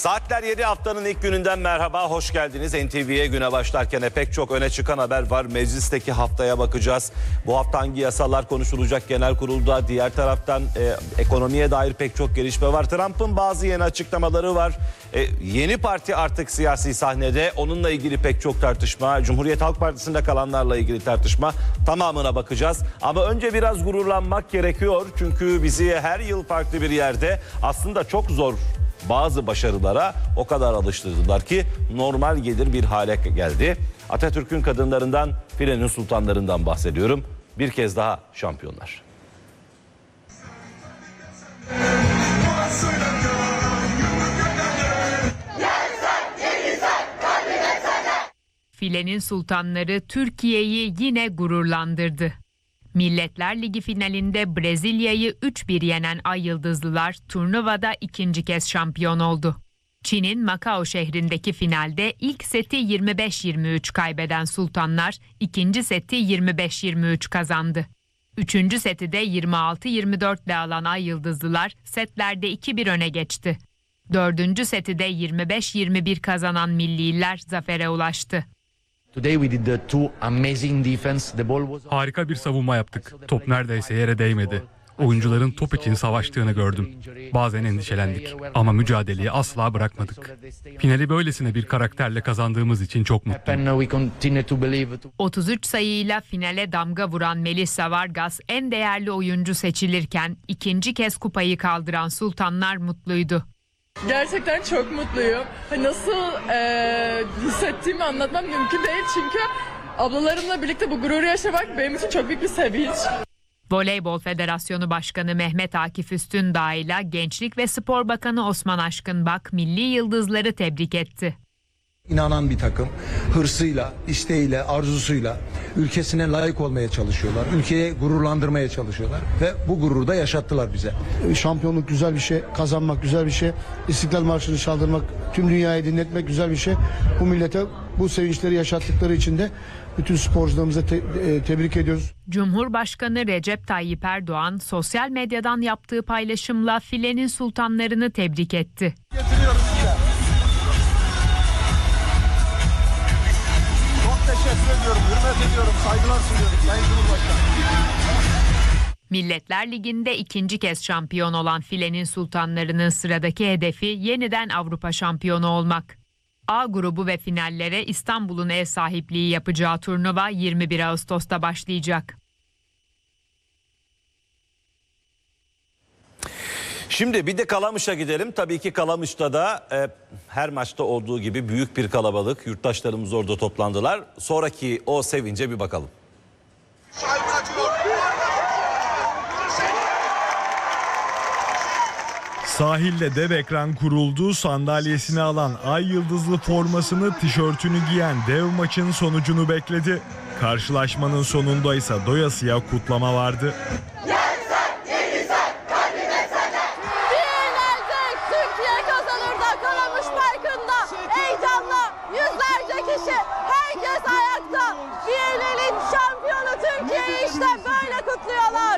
Saatler 7, haftanın ilk gününden merhaba, hoş geldiniz. NTV'ye güne başlarken pek çok öne çıkan haber var. Meclisteki haftaya bakacağız. Bu hafta hangi yasalar konuşulacak genel kurulda? Diğer taraftan ekonomiye dair pek çok gelişme var. Trump'ın bazı yeni açıklamaları var. Yeni parti artık siyasi sahnede. Onunla ilgili pek çok tartışma. Cumhuriyet Halk Partisi'nde kalanlarla ilgili tartışma. Tamamına bakacağız. Ama önce biraz gururlanmak gerekiyor. Çünkü bizi her yıl farklı bir yerde aslında çok zor bazı başarılara o kadar alıştırdılar ki normal gelir bir hale geldi. Atatürk'ün kadınlarından, filenin sultanlarından bahsediyorum. Bir kez daha şampiyonlar. Filenin sultanları Türkiye'yi yine gururlandırdı. Milletler Ligi finalinde Brezilya'yı 3-1 yenen Ay Yıldızlılar turnuvada ikinci kez şampiyon oldu. Çin'in Macao şehrindeki finalde ilk seti 25-23 kaybeden Sultanlar ikinci seti 25-23 kazandı. Üçüncü seti de 26-24 ile alan Ay Yıldızlılar setlerde 2-1 öne geçti. Dördüncü seti de 25-21 kazanan Milliler zafere ulaştı. Harika bir savunma yaptık. Top neredeyse yere değmedi. Oyuncuların top için savaştığını gördüm. Bazen endişelendik ama mücadeleyi asla bırakmadık. Finali böylesine bir karakterle kazandığımız için çok mutluyum. 33 sayıyla finale damga vuran Melissa Vargas en değerli oyuncu seçilirken ikinci kez kupayı kaldıran Sultanlar mutluydu. Gerçekten çok mutluyum. Nasıl hissettiğimi anlatmam mümkün değil çünkü ablalarımla birlikte bu gururu yaşamak benim için çok büyük bir sevinç. Voleybol Federasyonu Başkanı Mehmet Akif Üstündağ ile Gençlik ve Spor Bakanı Osman Aşkınbak milli yıldızları tebrik etti. İnanan bir takım, hırsıyla, isteğiyle, arzusuyla ülkesine layık olmaya çalışıyorlar. Ülkeye gururlandırmaya çalışıyorlar ve bu gururu da yaşattılar bize. Şampiyonluk güzel bir şey, kazanmak güzel bir şey, İstiklal Marşı'nı çaldırmak, tüm dünyayı dinletmek güzel bir şey. Bu millete bu sevinçleri yaşattıkları için de bütün sporcularımıza tebrik ediyoruz. Cumhurbaşkanı Recep Tayyip Erdoğan sosyal medyadan yaptığı paylaşımla filenin sultanlarını tebrik etti. Teşekkür ediyorum, hürmet ediyorum, saygılar sunuyorum Sayın Cumhurbaşkanı. Milletler Ligi'nde ikinci kez şampiyon olan filenin sultanlarının sıradaki hedefi yeniden Avrupa şampiyonu olmak. A grubu ve finallere İstanbul'un ev sahipliği yapacağı turnuva 21 Ağustos'ta başlayacak. Şimdi bir de Kalamış'a gidelim. Tabii ki Kalamış'ta da her maçta olduğu gibi büyük bir kalabalık. Yurttaşlarımız orada toplandılar. Sonraki o sevince bir bakalım. Sahilde dev ekran kuruldu, sandalyesini alan Ay Yıldızlı formasını, tişörtünü giyen dev maçın sonucunu bekledi. Karşılaşmanın sonunda ise doyasıya kutlama vardı. Herkes ayakta. Filenin şampiyonu Türkiye'yi işte böyle kutluyorlar.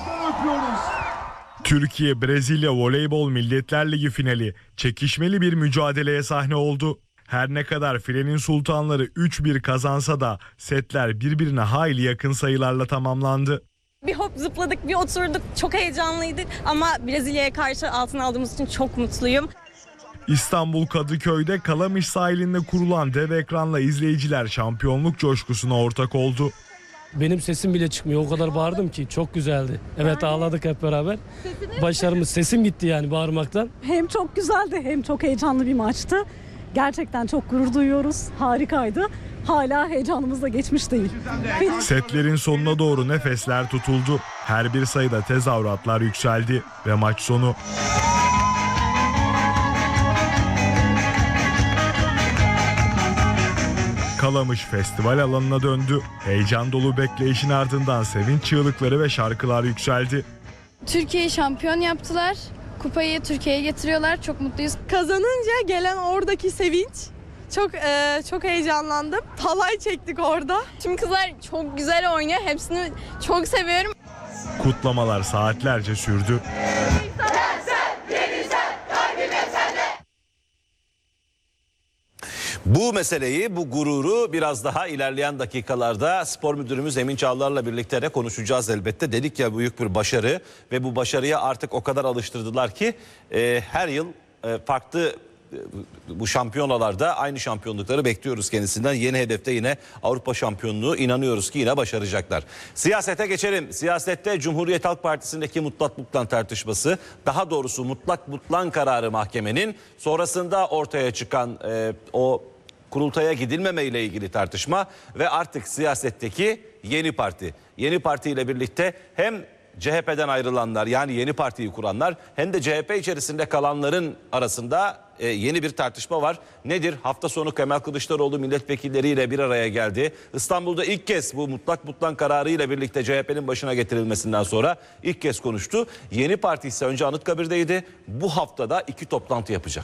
Türkiye-Brezilya Voleybol Milletler Ligi finali çekişmeli bir mücadeleye sahne oldu. Her ne kadar filenin sultanları 3-1 kazansa da setler birbirine hayli yakın sayılarla tamamlandı. Bir hop zıpladık, bir oturduk. Çok heyecanlıydık ama Brezilya'ya karşı altın aldığımız için çok mutluyum. İstanbul Kadıköy'de Kalamış sahilinde kurulan dev ekranla izleyiciler şampiyonluk coşkusuna ortak oldu. Benim sesim bile çıkmıyor. O kadar bağırdım ki çok güzeldi. Evet, ağladık hep beraber. Sesim gitti yani bağırmaktan. Hem çok güzeldi hem çok heyecanlı bir maçtı. Gerçekten çok gurur duyuyoruz. Harikaydı. Hala heyecanımız da geçmiş değil. Setlerin sonuna doğru nefesler tutuldu. Her bir sayıda tezahüratlar yükseldi ve maç sonu. Kalamış festival alanına döndü. Heyecan dolu bekleyişin ardından sevinç çığlıkları ve şarkılar yükseldi. Türkiye'yi şampiyon yaptılar. Kupayı Türkiye'ye getiriyorlar. Çok mutluyuz. Kazanınca gelen oradaki sevinç çok heyecanlandım. Halay çektik orada. Tüm kızlar çok güzel oynuyor. Hepsini çok seviyorum. Kutlamalar saatlerce sürdü. Bu meseleyi, bu gururu biraz daha ilerleyen dakikalarda spor müdürümüz Emin Çağlar'la birlikte de konuşacağız elbette. Dedik ya, büyük bir başarı ve bu başarıya artık o kadar alıştırdılar ki her yıl farklı bu şampiyonalarda aynı şampiyonlukları bekliyoruz kendisinden. Yeni hedefte yine Avrupa şampiyonluğu, inanıyoruz ki yine başaracaklar. Siyasete geçelim. Siyasette Cumhuriyet Halk Partisi'ndeki mutlak butlan tartışması, daha doğrusu mutlak butlan kararı mahkemenin, sonrasında ortaya çıkan o kurultaya gidilmeme ile ilgili tartışma ve artık siyasetteki yeni parti. Yeni parti ile birlikte hem CHP'den ayrılanlar, yani yeni partiyi kuranlar, hem de CHP içerisinde kalanların arasında yeni bir tartışma var. Nedir? Hafta sonu Kemal Kılıçdaroğlu milletvekilleriyle bir araya geldi. İstanbul'da ilk kez bu mutlak butlan kararı ile birlikte CHP'nin başına getirilmesinden sonra ilk kez konuştu. Yeni parti ise önce Anıtkabir'deydi. Bu haftada 2 toplantı yapacak.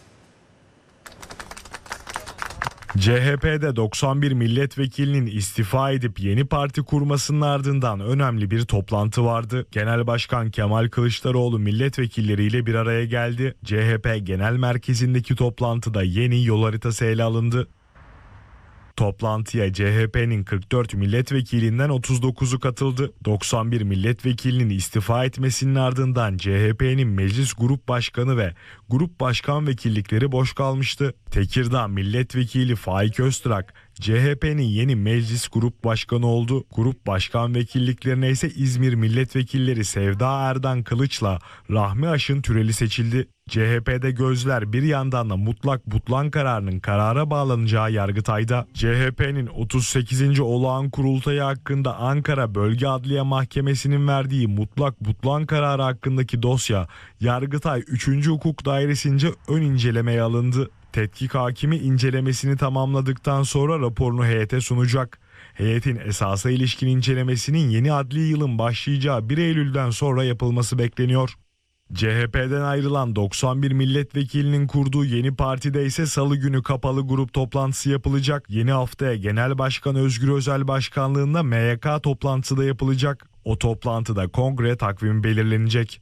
CHP'de 91 milletvekilinin istifa edip yeni parti kurmasının ardından önemli bir toplantı vardı. Genel Başkan Kemal Kılıçdaroğlu milletvekilleriyle bir araya geldi. CHP Genel Merkezi'ndeki toplantıda yeni yol haritası ele alındı. Toplantıya CHP'nin 44 milletvekilinden 39'u katıldı. 91 milletvekilinin istifa etmesinin ardından CHP'nin meclis grup başkanı ve grup başkan vekillikleri boş kalmıştı. Tekirdağ milletvekili Faik Öztrak, CHP'nin yeni meclis grup başkanı oldu. Grup başkan vekilliklerine ise İzmir milletvekilleri Sevda Erdan Kılıç'la Rahmi Aşın Türeli seçildi. CHP'de gözler bir yandan da mutlak butlan kararının karara bağlanacağı Yargıtay'da. CHP'nin 38. olağan kurultayı hakkında Ankara Bölge Adliye Mahkemesi'nin verdiği mutlak butlan kararı hakkındaki dosya Yargıtay 3. Hukuk Dairesi'nce ön incelemeye alındı. Tetkik hakimi incelemesini tamamladıktan sonra raporunu heyete sunacak. Heyetin esasa ilişkin incelemesinin yeni adli yılın başlayacağı 1 Eylül'den sonra yapılması bekleniyor. CHP'den ayrılan 91 milletvekilinin kurduğu yeni partide ise salı günü kapalı grup toplantısı yapılacak. Yeni haftaya Genel Başkan Özgür Özel başkanlığında MYK toplantısı da yapılacak. O toplantıda kongre takvimi belirlenecek.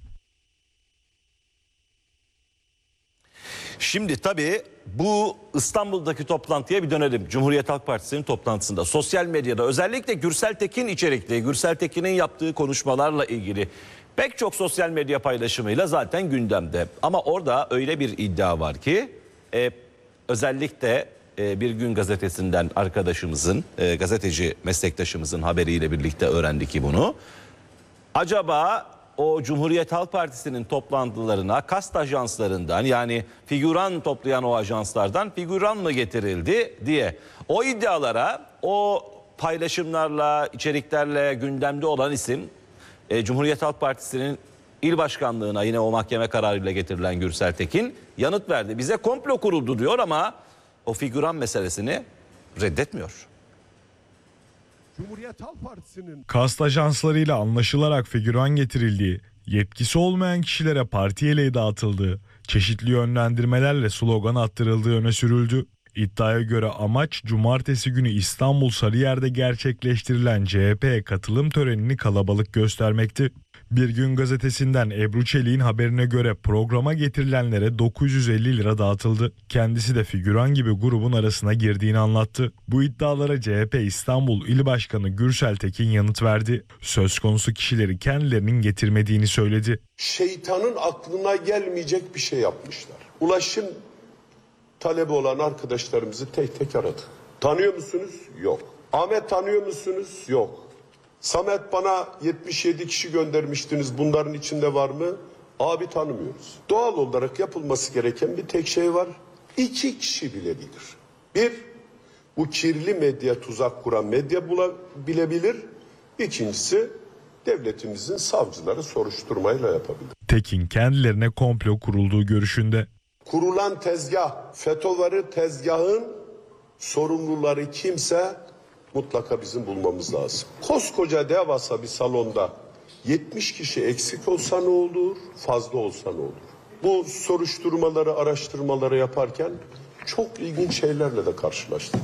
Şimdi tabii bu İstanbul'daki toplantıya bir dönelim. Cumhuriyet Halk Partisi'nin toplantısında sosyal medyada özellikle Gürsel Tekin içerikli, Gürsel Tekin'in yaptığı konuşmalarla ilgili pek çok sosyal medya paylaşımıyla zaten gündemde. Ama orada öyle bir iddia var ki özellikle Bir Gün Gazetesi'nden arkadaşımızın, gazeteci meslektaşımızın haberiyle birlikte öğrendik ki bunu. Acaba o Cumhuriyet Halk Partisi'nin toplantılarına kast ajanslarından, yani figüran toplayan o ajanslardan figüran mı getirildi diye, o iddialara, o paylaşımlarla, içeriklerle gündemde olan isim Cumhuriyet Halk Partisi'nin il başkanlığına, yine o mahkeme kararıyla getirilen Gürsel Tekin yanıt verdi. Bize komplo kuruldu diyor ama o figüran meselesini reddetmiyor. Cumhuriyet Halk Partisi'nin Kast ajanslarıyla anlaşılarak figüran getirildiği, yetkisi olmayan kişilere parti eleği dağıtıldığı, çeşitli yönlendirmelerle slogan attırıldığı öne sürüldü. İddiaya göre amaç cumartesi günü İstanbul Sarıyer'de gerçekleştirilen CHP'ye katılım törenini kalabalık göstermekti. Bir Gün Gazetesi'nden Ebru Çelik'in haberine göre programa getirilenlere 950 lira dağıtıldı. Kendisi de figüran gibi grubun arasına girdiğini anlattı. Bu iddialara CHP İstanbul İl Başkanı Gürsel Tekin yanıt verdi. Söz konusu kişileri kendilerinin getirmediğini söyledi. Şeytanın aklına gelmeyecek bir şey yapmışlar. Ulaşım talebi olan arkadaşlarımızı tek tek aradı. Tanıyor musunuz? Yok. Ahmet tanıyor musunuz? Yok. Samet bana 77 kişi göndermiştiniz, bunların içinde var mı? Abi tanımıyoruz. Doğal olarak yapılması gereken bir tek şey var. 2 kişi bilebilir. Bir, bu kirli medya tuzak kuran medya bilebilir. İkincisi, devletimizin savcıları soruşturmayla yapabilir. Tekin kendilerine komplo kurulduğu görüşünde. Kurulan tezgah, FETÖ'leri tezgahın sorumluları kimse mutlaka bizim bulmamız lazım. Koskoca devasa bir salonda 70 kişi eksik olsa ne olur, fazla olsa ne olur? Bu soruşturmaları, araştırmaları yaparken çok ilginç şeylerle de karşılaştım.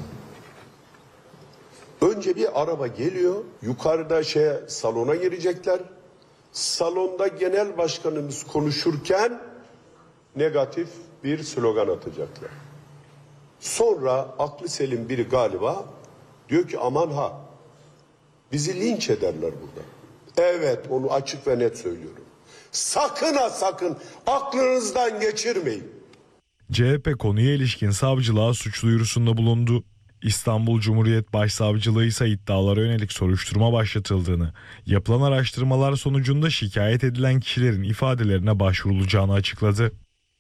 Önce bir araba geliyor, yukarıda salona girecekler. Salonda genel başkanımız konuşurken negatif bir slogan atacaklar. Sonra aklı selim biri galiba diyor ki aman ha bizi linç ederler burada. Evet, onu açık ve net söylüyorum. Sakın ha sakın aklınızdan geçirmeyin. CHP konuya ilişkin savcılığa suç duyurusunda bulundu. İstanbul Cumhuriyet Başsavcılığı ise iddialara yönelik soruşturma başlatıldığını, yapılan araştırmalar sonucunda şikayet edilen kişilerin ifadelerine başvurulacağını açıkladı.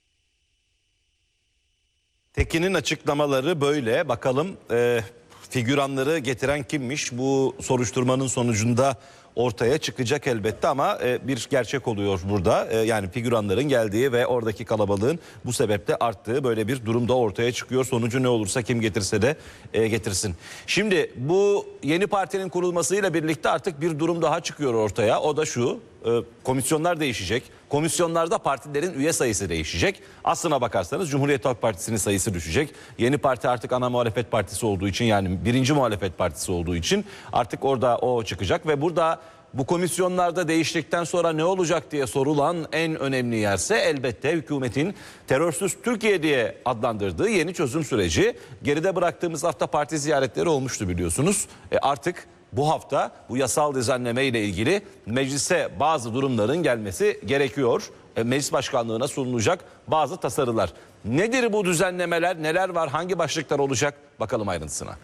Tekin'in açıklamaları böyle. Bakalım figüranları getiren kimmiş? Bu soruşturmanın sonucunda ortaya çıkacak elbette ama bir gerçek oluyor burada. Yani figüranların geldiği ve oradaki kalabalığın bu sebeple arttığı böyle bir durumda ortaya çıkıyor. Sonucu ne olursa kim getirse de getirsin. Şimdi bu yeni partinin kurulmasıyla birlikte artık bir durum daha çıkıyor ortaya. O da şu: komisyonlar değişecek. Komisyonlarda partilerin üye sayısı değişecek. Aslına bakarsanız Cumhuriyet Halk Partisi'nin sayısı düşecek. Yeni parti artık ana muhalefet partisi olduğu için, yani birinci muhalefet partisi olduğu için artık orada o çıkacak ve burada bu komisyonlarda değiştikten sonra ne olacak diye sorulan en önemli yerse elbette hükümetin terörsüz Türkiye diye adlandırdığı yeni çözüm süreci. Geride bıraktığımız hafta parti ziyaretleri olmuştu biliyorsunuz. Artık bu hafta bu yasal düzenleme ile ilgili meclise bazı durumların gelmesi gerekiyor. Meclis başkanlığına sunulacak bazı tasarılar. Nedir bu düzenlemeler? Neler var? Hangi başlıklar olacak? Bakalım ayrıntısına.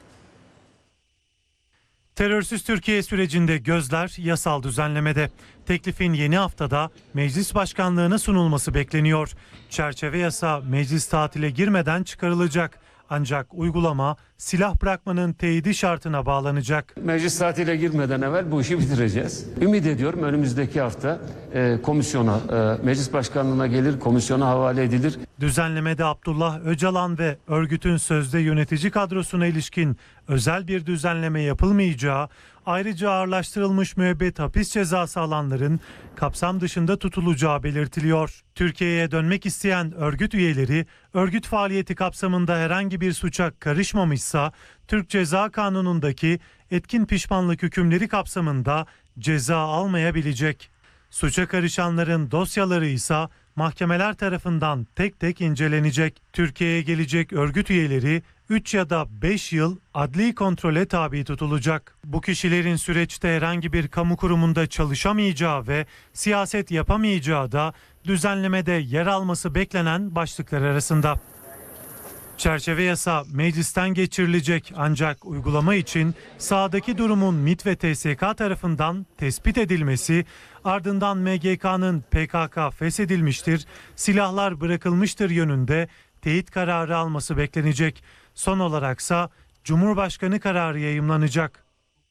Terörsüz Türkiye sürecinde gözler yasal düzenlemede. Teklifin yeni haftada meclis başkanlığına sunulması bekleniyor. Çerçeve yasa meclis tatile girmeden çıkarılacak. Ancak uygulama silah bırakmanın teyidi şartına bağlanacak. Meclis tatile girmeden evvel bu işi bitireceğiz. Ümit ediyorum önümüzdeki hafta komisyona, meclis başkanlığına gelir, komisyona havale edilir. Düzenlemede Abdullah Öcalan ve örgütün sözde yönetici kadrosuna ilişkin özel bir düzenleme yapılmayacağı, ayrıca ağırlaştırılmış müebbet hapis cezası alanların kapsam dışında tutulacağı belirtiliyor. Türkiye'ye dönmek isteyen örgüt üyeleri örgüt faaliyeti kapsamında herhangi bir suça karışmamışsa Türk Ceza Kanunu'ndaki etkin pişmanlık hükümleri kapsamında ceza almayabilecek. Suça karışanların dosyaları ise mahkemeler tarafından tek tek incelenecek. Türkiye'ye gelecek örgüt üyeleri 3 ya da 5 yıl adli kontrole tabi tutulacak. Bu kişilerin süreçte herhangi bir kamu kurumunda çalışamayacağı ve siyaset yapamayacağı da düzenlemede yer alması beklenen başlıklar arasında. Çerçeve yasa meclisten geçirilecek ancak uygulama için sahadaki durumun MİT ve TSK tarafından tespit edilmesi, ardından MGK'nın PKK feshedilmiştir, silahlar bırakılmıştır yönünde teyit kararı alması beklenecek. Son olaraksa Cumhurbaşkanı kararı yayımlanacak.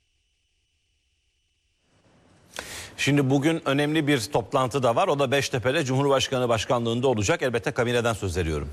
Şimdi bugün önemli bir toplantı da var. O da Beştepe'de Cumhurbaşkanı başkanlığında olacak. Elbette kabineden söz veriyorum.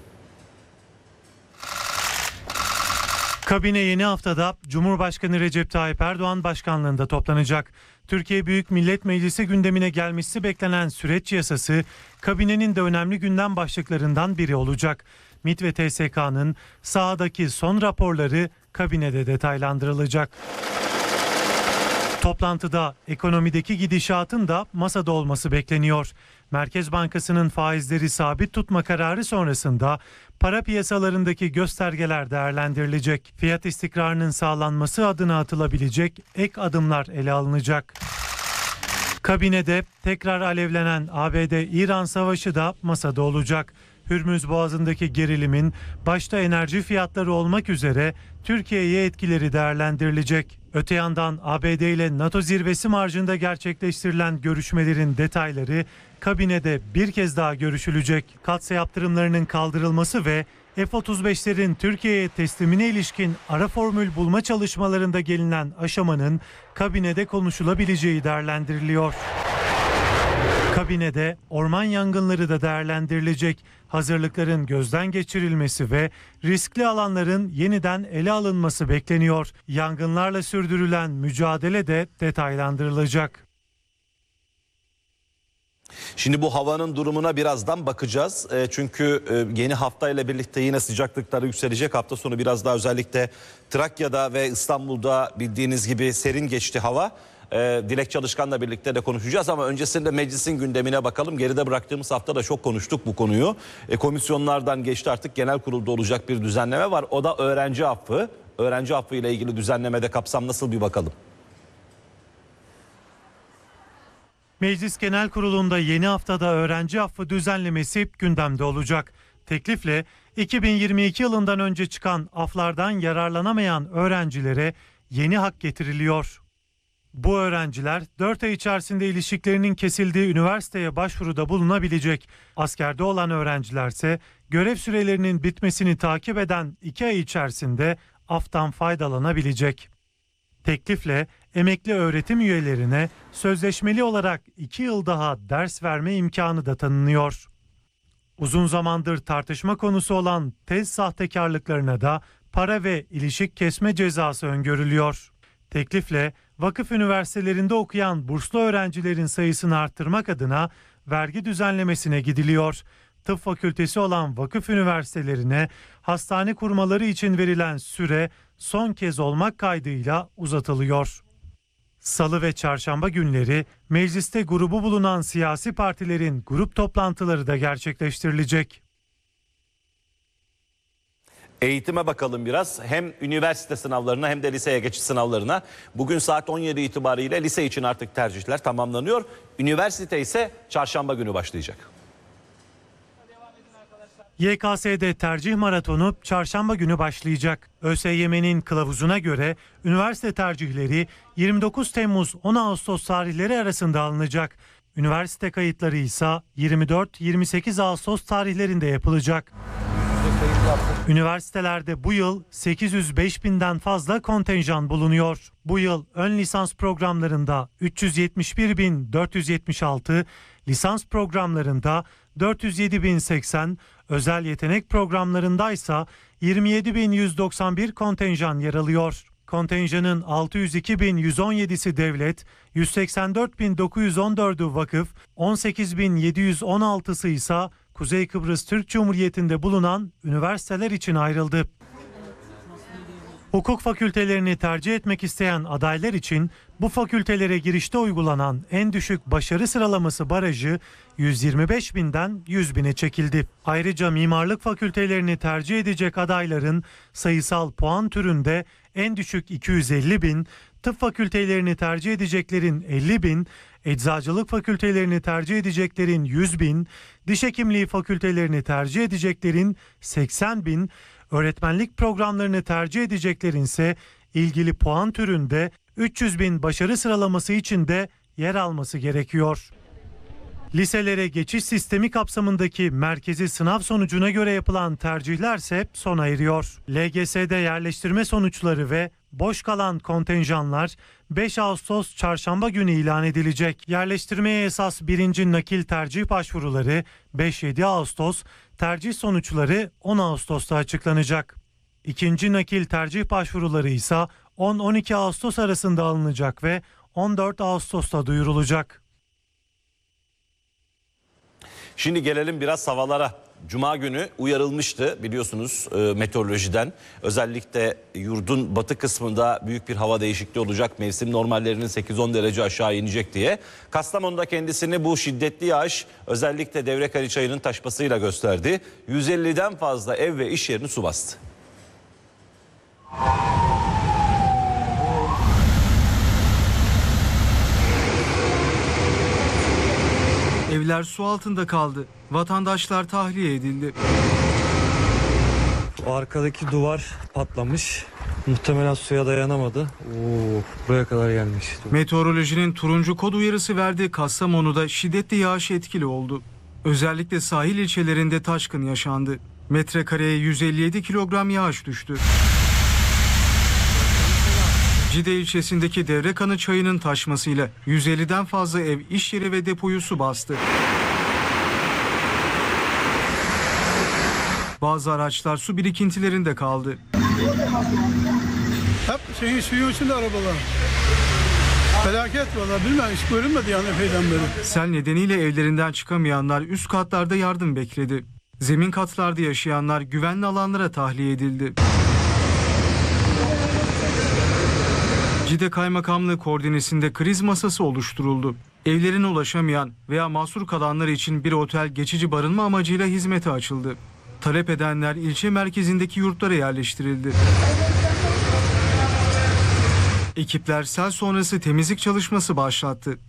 Kabine yeni haftada Cumhurbaşkanı Recep Tayyip Erdoğan başkanlığında toplanacak. Türkiye Büyük Millet Meclisi gündemine gelmesi beklenen süreç yasası kabinenin de önemli gündem başlıklarından biri olacak. MİT ve TSK'nın sahadaki son raporları kabinede detaylandırılacak. Toplantıda ekonomideki gidişatın da masada olması bekleniyor. Merkez Bankası'nın faizleri sabit tutma kararı sonrasında para piyasalarındaki göstergeler değerlendirilecek. Fiyat istikrarının sağlanması adına atılabilecek ek adımlar ele alınacak. Kabinede tekrar alevlenen ABD-İran savaşı da masada olacak. Hürmüz Boğazı'ndaki gerilimin başta enerji fiyatları olmak üzere Türkiye'ye etkileri değerlendirilecek. Öte yandan ABD ile NATO zirvesi marjında gerçekleştirilen görüşmelerin detayları kabinede bir kez daha görüşülecek. Katsa yaptırımlarının kaldırılması ve F-35'lerin Türkiye'ye teslimine ilişkin ara formül bulma çalışmalarında gelinen aşamanın kabinede konuşulabileceği değerlendiriliyor. Kabinede orman yangınları da değerlendirilecek. Hazırlıkların gözden geçirilmesi ve riskli alanların yeniden ele alınması bekleniyor. Yangınlarla sürdürülen mücadele de detaylandırılacak. Şimdi bu havanın durumuna birazdan bakacağız. Çünkü yeni haftayla birlikte yine sıcaklıklar yükselecek. Hafta sonu biraz daha özellikle Trakya'da ve İstanbul'da bildiğiniz gibi serin geçti hava. Dilek Çalışkan'la birlikte de konuşacağız ama öncesinde meclisin gündemine bakalım. Geride bıraktığımız hafta da çok konuştuk bu konuyu. Komisyonlardan geçti, artık genel kurulda olacak bir düzenleme var. O da öğrenci affı. Öğrenci affı ile ilgili düzenlemede kapsam nasıl bir bakalım. Meclis Genel Kurulu'nda yeni haftada öğrenci affı düzenlemesi gündemde olacak. Teklifle 2022 yılından önce çıkan aflardan yararlanamayan öğrencilere yeni hak getiriliyor. Bu öğrenciler 4 ay içerisinde ilişkilerinin kesildiği üniversiteye başvuruda bulunabilecek. Askerde olan öğrencilerse görev sürelerinin bitmesini takip eden 2 ay içerisinde aftan faydalanabilecek. Teklifle emekli öğretim üyelerine sözleşmeli olarak 2 yıl daha ders verme imkanı da tanınıyor. Uzun zamandır tartışma konusu olan tez sahtekarlıklarına da para ve ilişik kesme cezası öngörülüyor. Teklifle vakıf üniversitelerinde okuyan burslu öğrencilerin sayısını arttırmak adına vergi düzenlemesine gidiliyor. Tıp fakültesi olan vakıf üniversitelerine hastane kurmaları için verilen süre son kez olmak kaydıyla uzatılıyor. Salı ve çarşamba günleri mecliste grubu bulunan siyasi partilerin grup toplantıları da gerçekleştirilecek. Eğitime bakalım biraz. Hem üniversite sınavlarına hem de liseye geçiş sınavlarına. Bugün saat 17 itibariyle lise için artık tercihler tamamlanıyor. Üniversite ise çarşamba günü başlayacak. YKS'de tercih maratonu çarşamba günü başlayacak. ÖSYM'nin kılavuzuna göre üniversite tercihleri 29 Temmuz-10 Ağustos tarihleri arasında alınacak. Üniversite kayıtları ise 24-28 Ağustos tarihlerinde yapılacak. Üniversitelerde bu yıl 805 binden fazla kontenjan bulunuyor. Bu yıl ön lisans programlarında 371.476, lisans programlarında 407.080, özel yetenek programlarında ise 27.191 kontenjan yer alıyor. Kontenjanın 602.117'si devlet, 184.914'ü vakıf, 18.716'sı ise Kuzey Kıbrıs Türk Cumhuriyeti'nde bulunan üniversiteler için ayrıldı. Hukuk fakültelerini tercih etmek isteyen adaylar için bu fakültelere girişte uygulanan en düşük başarı sıralaması barajı 125.000'den 100.000'e çekildi. Ayrıca mimarlık fakültelerini tercih edecek adayların sayısal puan türünde en düşük 250.000, tıp fakültelerini tercih edeceklerin 50.000, eczacılık fakültelerini tercih edeceklerin 100.000, diş hekimliği fakültelerini tercih edeceklerin 80.000, öğretmenlik programlarını tercih edeceklerin ise ilgili puan türünde 300.000 başarı sıralaması içinde yer alması gerekiyor. Liselere geçiş sistemi kapsamındaki merkezi sınav sonucuna göre yapılan tercihlerse sona eriyor. LGS'de yerleştirme sonuçları ve boş kalan kontenjanlar 5 Ağustos çarşamba günü ilan edilecek. Yerleştirmeye esas 1. nakil tercih başvuruları 5-7 Ağustos, tercih sonuçları 10 Ağustos'ta açıklanacak. 2. nakil tercih başvuruları ise 10-12 Ağustos arasında alınacak ve 14 Ağustos'ta duyurulacak. Şimdi gelelim biraz havalara. Cuma günü uyarılmıştı biliyorsunuz meteorolojiden. Özellikle yurdun batı kısmında büyük bir hava değişikliği olacak. Mevsim normallerinin 8-10 derece aşağı inecek diye. Kastamonu'da kendisini bu şiddetli yağış özellikle Devrekali Çayı'nın taşmasıyla gösterdi. 150'den fazla ev ve iş yerini su bastı. Evler su altında kaldı. Vatandaşlar tahliye edildi. O arkadaki duvar patlamış. Muhtemelen suya dayanamadı. Buraya kadar gelmiş. Meteorolojinin turuncu kod uyarısı verdiği Kastamonu'da şiddetli yağış etkili oldu. Özellikle sahil ilçelerinde taşkın yaşandı. Metrekareye 157 kilogram yağış düştü. Cide ilçesindeki Devrekanı Çayı'nın taşmasıyla 150'den fazla ev, iş yeri ve depoyu su bastı. Bazı araçlar su birikintilerinde kaldı. Hep suyun içinde arabalar. Felaket valla, bilmem, hiç görünmedi yani epeyden beri. Sel nedeniyle evlerinden çıkamayanlar üst katlarda yardım bekledi. Zemin katlarda yaşayanlar güvenli alanlara tahliye edildi. Cide Kaymakamlığı koordinesinde kriz masası oluşturuldu. Evlerine ulaşamayan veya mahsur kalanlar için bir otel geçici barınma amacıyla hizmete açıldı. Talep edenler ilçe merkezindeki yurtlara yerleştirildi. Ekipler sel sonrası temizlik çalışması başlattı.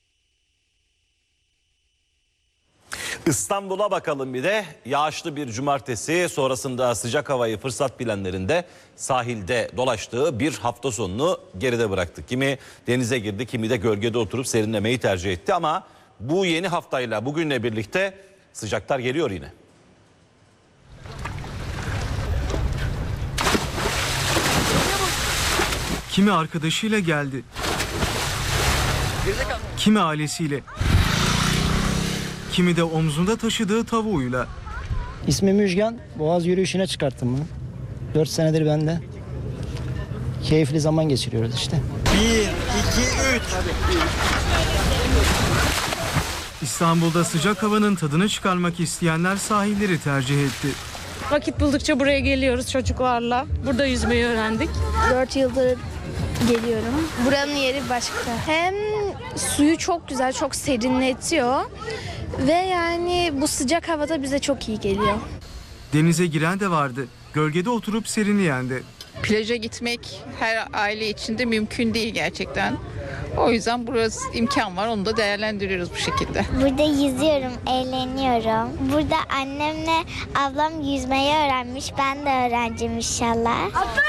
İstanbul'a bakalım bir de. Yağışlı bir cumartesi sonrasında sıcak havayı fırsat bilenlerinde sahilde dolaştığı bir hafta sonunu geride bıraktı. Kimi denize girdi, kimi de gölgede oturup serinlemeyi tercih etti ama bu yeni haftayla bugünle birlikte sıcaklar geliyor yine. Kimi arkadaşıyla geldi, kimi ailesiyle, kimi de omzunda taşıdığı tavuğuyla. İsmim Müjgan. Boğaz yürüyüşüne çıkarttım bunu. 4 senedir bende. Keyifli zaman geçiriyoruz işte. 1, 2, 3. İstanbul'da sıcak havanın tadını çıkarmak isteyenler sahilleri tercih etti. Vakit buldukça buraya geliyoruz çocuklarla. Burada yüzmeyi öğrendik. 4 yıldır geliyorum. Buranın yeri başka. Hem suyu çok güzel, çok serinletiyor. Ve yani bu sıcak havada bize çok iyi geliyor. Denize giren de vardı, gölgede oturup serinleyen de. Plaja gitmek her aile için de mümkün değil gerçekten. O yüzden burası imkan var, onu da değerlendiriyoruz bu şekilde. Burada yüzüyorum, eğleniyorum. Burada annemle ablam yüzmeyi öğrenmiş, ben de öğreneceğim inşallah.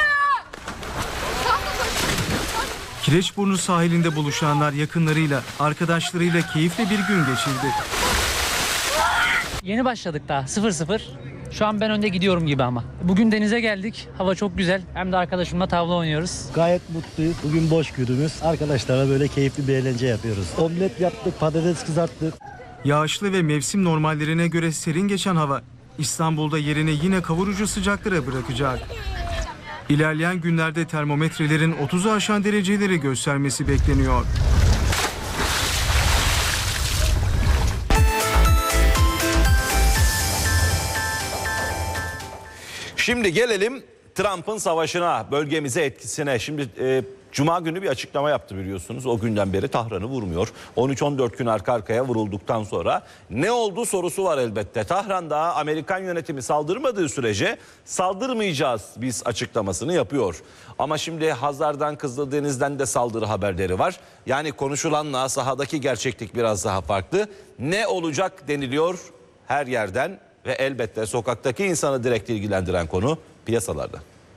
Kireçburnu sahilinde buluşanlar yakınlarıyla, arkadaşlarıyla keyifli bir gün geçirdi. Yeni başladık daha 0-0. Şu an ben önde gidiyorum gibi ama. Bugün denize geldik. Hava çok güzel. Hem de arkadaşımla tavla oynuyoruz. Gayet mutluyuz. Bugün boş günümüz. Arkadaşlarla böyle keyifli bir eğlence yapıyoruz. Omlet yaptık, patates kızarttık. Yağışlı ve mevsim normallerine göre serin geçen hava İstanbul'da yerini yine kavurucu sıcaklara bırakacak. İlerleyen günlerde termometrelerin 30'u aşan dereceleri göstermesi bekleniyor. Şimdi gelelim Trump'ın savaşına, bölgemize etkisine. Şimdi Cuma günü bir açıklama yaptı biliyorsunuz. O günden beri Tahran'ı vurmuyor. 13-14 gün arka arkaya vurulduktan sonra ne oldu sorusu var elbette. Tahran'da Amerikan yönetimi saldırmadığı sürece saldırmayacağız biz açıklamasını yapıyor. Ama şimdi Hazar'dan, Kızıldeniz'den de saldırı haberleri var. Yani konuşulanla sahadaki gerçeklik biraz daha farklı. Ne olacak deniliyor her yerden ve elbette sokaktaki insanı direkt ilgilendiren konu piyasalarda.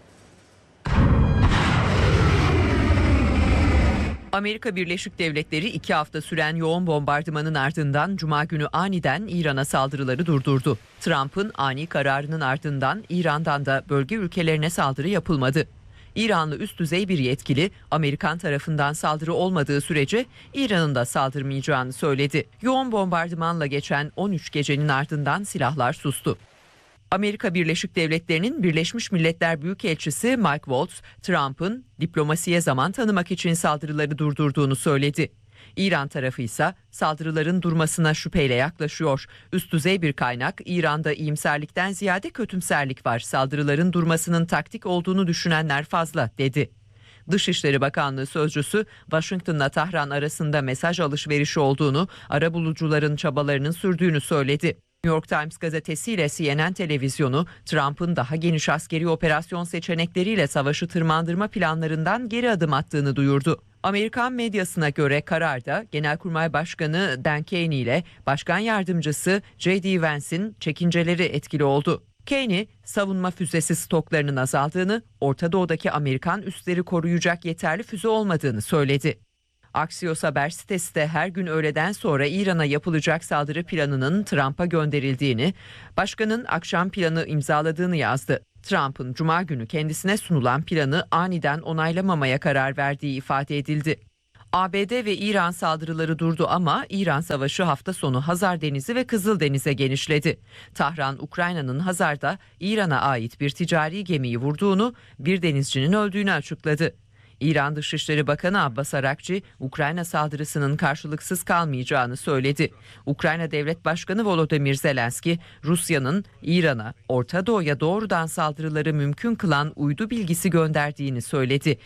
Amerika Birleşik Devletleri 2 hafta süren yoğun bombardımanın ardından Cuma günü aniden İran'a saldırıları durdurdu. Trump'ın ani kararının ardından İran'dan da bölge ülkelerine saldırı yapılmadı. İranlı üst düzey bir yetkili Amerikan tarafından saldırı olmadığı sürece İran'ın da saldırmayacağını söyledi. Yoğun bombardımanla geçen 13 gecenin ardından silahlar sustu. Amerika Birleşik Devletleri'nin Birleşmiş Milletler Büyükelçisi Mike Waltz, Trump'ın diplomasiye zaman tanımak için saldırıları durdurduğunu söyledi. İran tarafı ise saldırıların durmasına şüpheyle yaklaşıyor. Üst düzey bir kaynak, İran'da iyimserlikten ziyade kötümserlik var. Saldırıların durmasının taktik olduğunu düşünenler fazla, dedi. Dışişleri Bakanlığı sözcüsü Washington'la Tahran arasında mesaj alışverişi olduğunu, arabulucuların çabalarının sürdüğünü söyledi. New York Times gazetesiyle CNN televizyonu Trump'ın daha geniş askeri operasyon seçenekleriyle savaşı tırmandırma planlarından geri adım attığını duyurdu. Amerikan medyasına göre kararda Genelkurmay Başkanı Dan Kenney ile Başkan Yardımcısı J.D. Vance'in çekinceleri etkili oldu. Kenney, savunma füzesi stoklarının azaldığını, Orta Doğu'daki Amerikan üsleri koruyacak yeterli füze olmadığını söyledi. Axios haber sitesi de her gün öğleden sonra İran'a yapılacak saldırı planının Trump'a gönderildiğini, başkanın akşam planı imzaladığını yazdı. Trump'ın Cuma günü kendisine sunulan planı aniden onaylamamaya karar verdiği ifade edildi. ABD ve İran saldırıları durdu ama İran savaşı hafta sonu Hazar Denizi ve Kızıldeniz'e genişledi. Tahran, Ukrayna'nın Hazar'da İran'a ait bir ticari gemiyi vurduğunu, bir denizcinin öldüğünü açıkladı. İran Dışişleri Bakanı Abbas Arakçi, Ukrayna saldırısının karşılıksız kalmayacağını söyledi. Ukrayna Devlet Başkanı Volodymyr Zelenski, Rusya'nın İran'a, Orta Doğu'ya doğrudan saldırıları mümkün kılan uydu bilgisi gönderdiğini söyledi.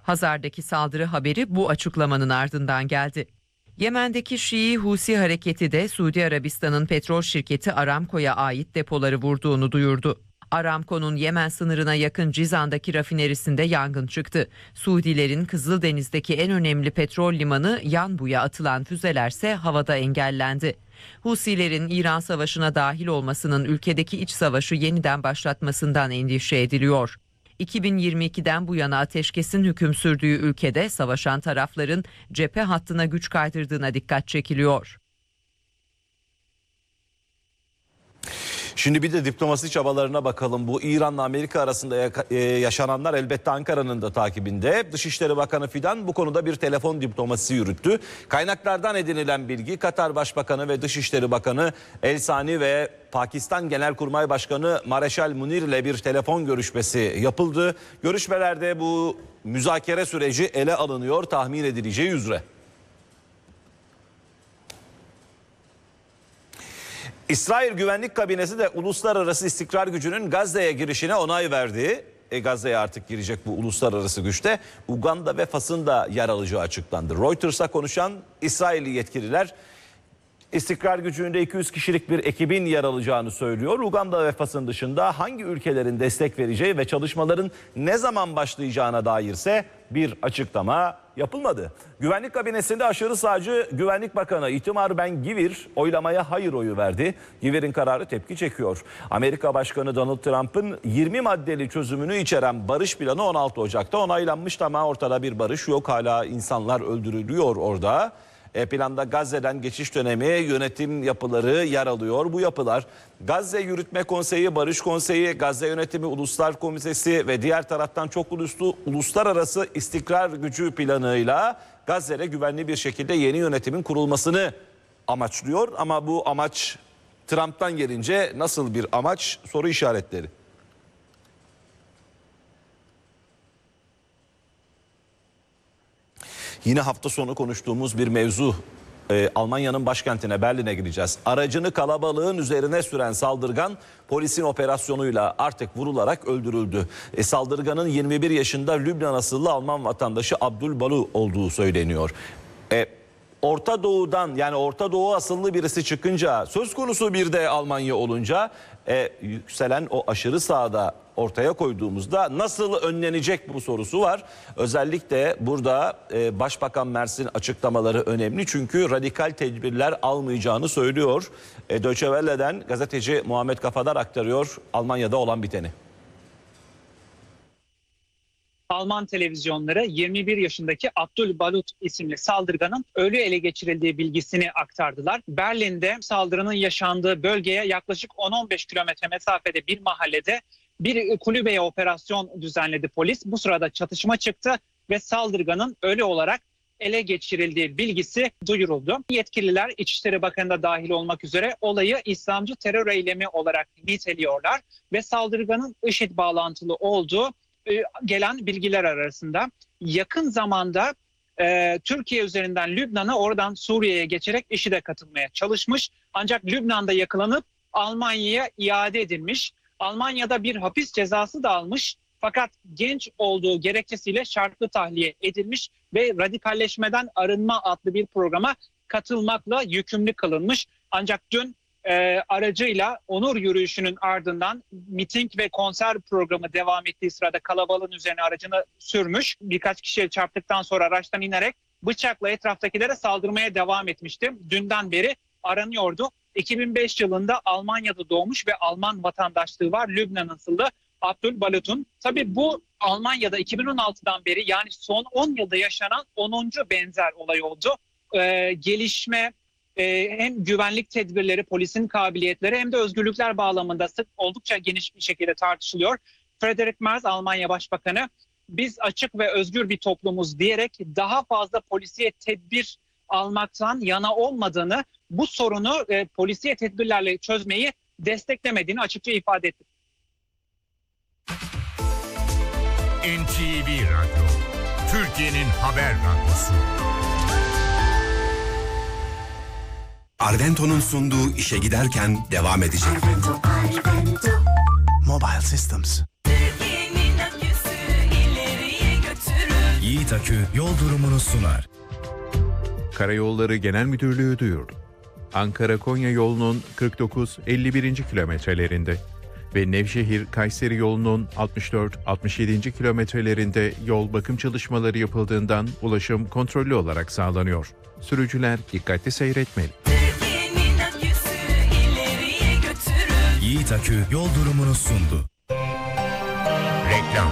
Hazar'daki saldırı haberi bu açıklamanın ardından geldi. Yemen'deki Şii Husi hareketi de Suudi Arabistan'ın petrol şirketi Aramco'ya ait depoları vurduğunu duyurdu. Aramco'nun Yemen sınırına yakın Cizan'daki rafinerisinde yangın çıktı. Suudilerin Kızıldeniz'deki en önemli petrol limanı Yanbu'ya atılan füzelerse havada engellendi. Husilerin İran savaşına dahil olmasının ülkedeki iç savaşı yeniden başlatmasından endişe ediliyor. 2022'den bu yana ateşkesin hüküm sürdüğü ülkede savaşan tarafların cephe hattına güç kaydırdığına dikkat çekiliyor. Şimdi bir de diplomasi çabalarına bakalım. Bu İran'la Amerika arasında yaşananlar elbette Ankara'nın da takibinde. Dışişleri Bakanı Fidan bu konuda bir telefon diplomasisi yürüttü. Kaynaklardan edinilen bilgi Katar Başbakanı ve Dışişleri Bakanı El Sani ve Pakistan Genelkurmay Başkanı Mareşal Munir ile bir telefon görüşmesi yapıldı. Görüşmelerde bu müzakere süreci ele alınıyor tahmin edileceği üzere. İsrail Güvenlik Kabinesi de uluslararası istikrar gücünün Gazze'ye girişine onay verdi. Gazze'ye artık girecek bu uluslararası güçte Uganda ve Fas'ın da yer alacağı açıklandı. Reuters'a konuşan İsrailli yetkililer istikrar gücünde 200 kişilik bir ekibin yer alacağını söylüyor. Uganda ve Fas'ın dışında hangi ülkelerin destek vereceği ve çalışmaların ne zaman başlayacağına dairse bir açıklama yapılmadı. Güvenlik kabinesinde aşırı sağcı Güvenlik Bakanı Itamar Ben-Gvir oylamaya hayır oyu verdi. Gvir'in kararı tepki çekiyor. Amerika Başkanı Donald Trump'ın 20 maddeli çözümünü içeren barış planı 16 Ocak'ta onaylanmış ama ortada bir barış yok. Hala insanlar öldürülüyor orada. Planda Gazze'den geçiş dönemi yönetim yapıları yer alıyor. Bu yapılar Gazze Yürütme Konseyi, Barış Konseyi, Gazze Yönetimi Uluslar Komitesi ve diğer taraftan çok uluslu uluslararası istikrar gücü planıyla Gazze'de güvenli bir şekilde yeni yönetimin kurulmasını amaçlıyor. Ama bu amaç Trump'tan gelince nasıl bir amaç? Soru işaretleri. Yine hafta sonu konuştuğumuz bir mevzu. Almanya'nın başkentine Berlin'e gideceğiz. Aracını kalabalığın üzerine süren saldırgan polisin operasyonuyla artık vurularak öldürüldü. Saldırganın 21 yaşında Lübnan asıllı Alman vatandaşı Abdülbalu olduğu söyleniyor. Orta Doğu'dan yani Orta Doğu asıllı birisi çıkınca söz konusu bir de Almanya olunca yükselen o aşırı sağda ortaya koyduğumuzda nasıl önlenecek bu sorusu var. Özellikle burada Başbakan Merz'in açıklamaları önemli çünkü radikal tedbirler almayacağını söylüyor. Deutsche Welle'den gazeteci Muhammed Kafadar aktarıyor Almanya'da olan biteni. Alman televizyonları 21 yaşındaki Abdülbalut isimli saldırganın ölü ele geçirildiği bilgisini aktardılar. Berlin'de saldırının yaşandığı bölgeye yaklaşık 10-15 kilometre mesafede bir mahallede bir kulübeye operasyon düzenledi polis. Bu sırada çatışma çıktı ve saldırganın ölü olarak ele geçirildiği bilgisi duyuruldu. Yetkililer İçişleri Bakanı da dahil olmak üzere olayı İslamcı terör eylemi olarak niteliyorlar ve saldırganın IŞİD bağlantılı olduğu gelen bilgiler arasında. Yakın zamanda Türkiye üzerinden Lübnan'a oradan Suriye'ye geçerek IŞİD'e katılmaya çalışmış. Ancak Lübnan'da yakalanıp Almanya'ya iade edilmiş. Almanya'da bir hapis cezası da almış. Fakat genç olduğu gerekçesiyle şartlı tahliye edilmiş ve radikalleşmeden arınma adlı bir programa katılmakla yükümlü kılınmış. Ancak dün aracıyla onur yürüyüşünün ardından miting ve konser programı devam ettiği sırada kalabalığın üzerine aracını sürmüş. Birkaç kişiye çarptıktan sonra araçtan inerek bıçakla etraftakilere saldırmaya devam etmişti. Dünden beri aranıyordu. 2005 yılında Almanya'da doğmuş ve Alman vatandaşlığı var. Lübnan asıllı Abdülbalut'un. Tabii bu Almanya'da 2016'dan beri yani son 10 yılda yaşanan 10. benzer olay oldu. Gelişme, hem güvenlik tedbirleri, polisin kabiliyetleri hem de özgürlükler bağlamında sık oldukça geniş bir şekilde tartışılıyor. Friedrich Merz, Almanya Başbakanı, biz açık ve özgür bir toplumuz diyerek daha fazla polisiye tedbir almaktan yana olmadığını, bu sorunu polisiye tedbirlerle çözmeyi desteklemediğini açıkça ifade etti. NTV Radyo, Türkiye'nin haber radyosu. Arvento'nun sunduğu işe giderken devam edecek. Mobile Systems. Yiğit Akü yol durumunu sunar. Karayolları Genel Müdürlüğü duyurdu. Ankara-Konya yolunun 49-51. kilometrelerinde ve Nevşehir-Kayseri yolunun 64-67. kilometrelerinde yol bakım çalışmaları yapıldığından ulaşım kontrollü olarak sağlanıyor. Sürücüler dikkatli seyretmeli. Yiğit Akü yol durumunu sundu. Reklam.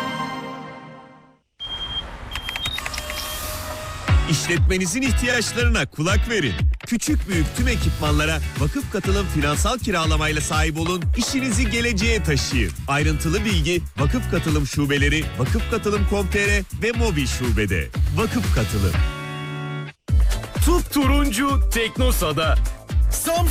İşletmenizin ihtiyaçlarına kulak verin. Küçük büyük tüm ekipmanlara Vakıf Katılım finansal kiralamayla sahip olun, işinizi geleceğe taşıyın. Ayrıntılı bilgi Vakıf Katılım şubeleri, vakıfkatılım.com.tr ve mobil şubede. Vakıf Katılım. Turuncu Teknosa'da. Samsung